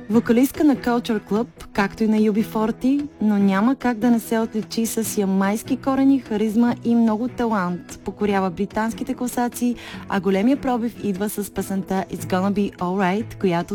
Вокалистка на Culture Club, както и на UB40, но няма как да не се отличи с ямайски корени, харизма и много талант. Покорява британските класации, а големия пробив идва с песента It's Gonna Be Alright, която